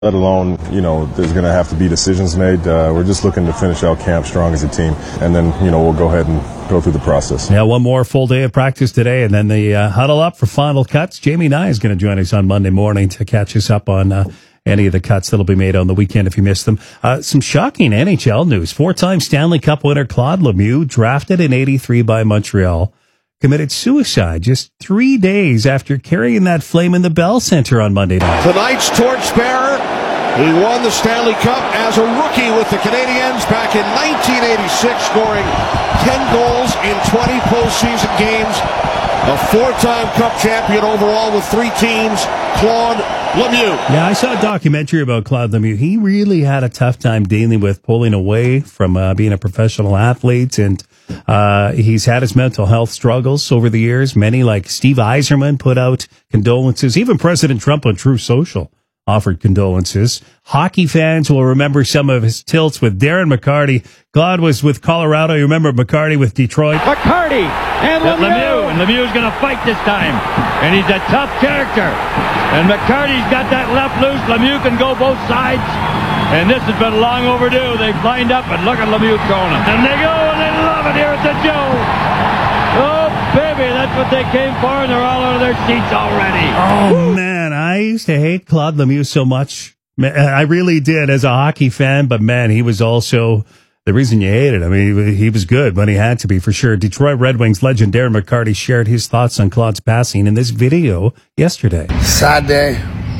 let alone, there's going to have to be decisions made. We're just looking to finish out camp strong as a team, and then, we'll go ahead and go through the process. Yeah, one more full day of practice today, and then the huddle up for final cuts. Jamie Nye is going to join us on Monday morning to catch us up on any of the cuts that'll be made on the weekend if you missed them. Some shocking NHL news. 4-time Stanley Cup winner Claude Lemieux, drafted in '83 by Montreal, committed suicide just 3 days after carrying that flame in the Bell Center on Monday night. Tonight's torchbearer, he won the Stanley Cup as a rookie with the Canadiens back in 1986, scoring 10 goals in 20 postseason games. A 4-time Cup champion overall with 3 teams, Claude Lemieux. Yeah, I saw a documentary about Claude Lemieux. He really had a tough time dealing with pulling away from being a professional athlete, and he's had his mental health struggles over the years. Many, like Steve Yzerman, put out condolences. Even President Trump on Truth Social offered condolences. Hockey fans will remember some of his tilts with Darren McCarty. Claude was with Colorado. You remember McCarty with Detroit? McCarty and Lemieux. And Lemieux's going to fight this time. And he's a tough character. And McCarty's got that left loose. Lemieux can go both sides. And this has been long overdue. They've lined up, and look at Lemieux throwing them. And they go, and they love it here at the Joe. Oh, baby, that's what they came for, and they're all out of their seats already. Oh, man, I used to hate Claude Lemieux so much. I really did as a hockey fan, but, man, he was also the reason you hated him. I mean, he was good when he had to be, for sure. Detroit Red Wings legend Darren McCarty shared his thoughts on Claude's passing in this video yesterday. Sad day.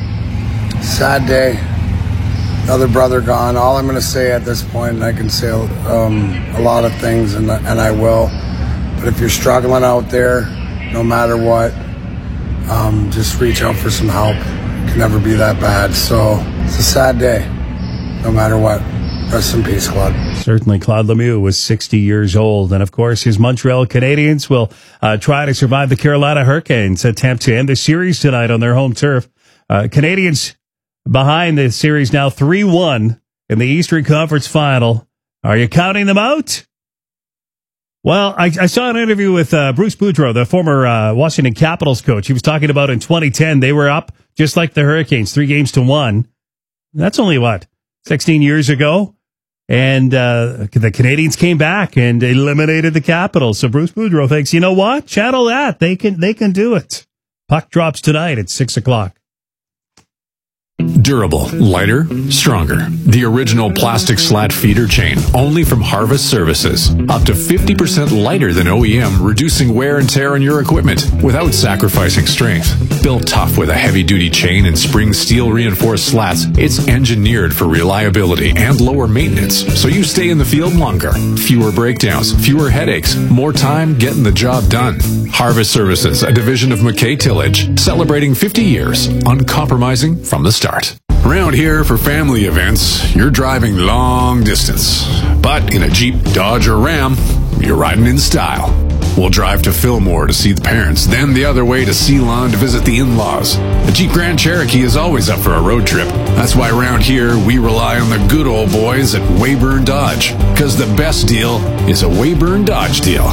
Sad day. Another brother gone. All I'm going to say at this point, and I can say a lot of things, and I will, but if you're struggling out there, no matter what, just reach out for some help. It can never be that bad. So it's a sad day, no matter what. Rest in peace, Claude. Certainly, Claude Lemieux was 60 years old. And, of course, his Montreal Canadiens will try to survive the Carolina Hurricanes' attempt to end the series tonight on their home turf. Canadiens behind the series now 3-1 in the Eastern Conference Final. Are you counting them out? Well, I saw an interview with Bruce Boudreau, the former Washington Capitals coach. He was talking about in 2010, they were up just like the Hurricanes, 3-1. That's only, 16 years ago? And the Canadiens came back and eliminated the Capitals. So Bruce Boudreau thinks, you know what? Channel that. They can do it. Puck drops tonight at 6 o'clock. Durable, lighter, stronger. The original plastic slat feeder chain, only from Harvest Services. Up to 50% lighter than OEM, reducing wear and tear on your equipment without sacrificing strength. Built tough with a heavy-duty chain and spring steel reinforced slats, it's engineered for reliability and lower maintenance, so you stay in the field longer. Fewer breakdowns, fewer headaches, more time getting the job done. Harvest Services, a division of McKay Tillage, celebrating 50 years, uncompromising from the start. Around here for family events, you're driving long distance. But in a Jeep, Dodge, or Ram, you're riding in style. We'll drive to Fillmore to see the parents, then the other way to Ceylon to visit the in-laws. The Jeep Grand Cherokee is always up for a road trip. That's why around here, we rely on the good old boys at Weyburn Dodge. Because the best deal is a Weyburn Dodge deal.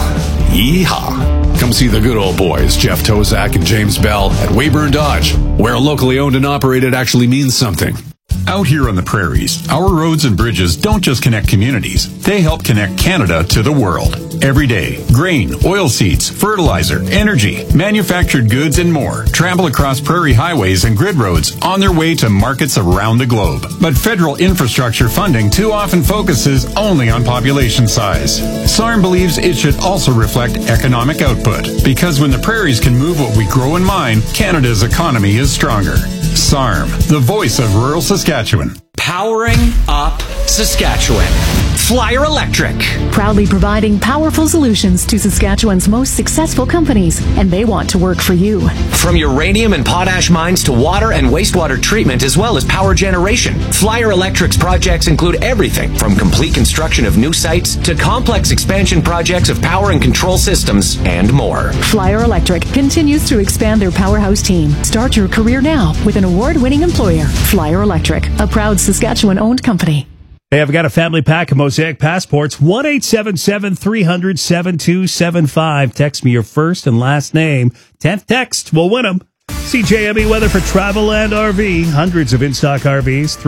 Yeehaw! Come see the good old boys, Jeff Tozak and James Bell at Weyburn Dodge, where locally owned and operated actually means something. Out here on the prairies, our roads and bridges don't just connect communities, they help connect Canada to the world. Every day, grain, oilseeds, fertilizer, energy, manufactured goods, and more travel across prairie highways and grid roads on their way to markets around the globe. But federal infrastructure funding too often focuses only on population size. SARM believes it should also reflect economic output, because when the prairies can move what we grow and mine, Canada's economy is stronger. SARM, the voice of rural Saskatchewan. Powering up Saskatchewan. Flyer Electric. Proudly providing powerful solutions to Saskatchewan's most successful companies, and they want to work for you. From uranium and potash mines to water and wastewater treatment, as well as power generation, Flyer Electric's projects include everything from complete construction of new sites to complex expansion projects of power and control systems and more. Flyer Electric continues to expand their powerhouse team. Start your career now with an award-winning employer. Flyer Electric, a proud Saskatchewan-owned company. Hey, I've got a family pack of Mosaic passports. 1-877-300-7275. Text me your first and last name. 10th text will win them. CJME weather for travel and RV. Hundreds of in-stock RVs.